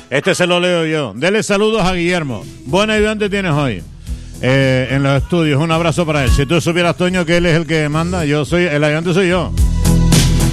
Este se lo leo yo. Dele saludos a Guillermo. Buen ayudante tienes hoy. En los estudios, un abrazo para él. Si tú supieras, Toño, que él es el que manda, el ayudante soy yo.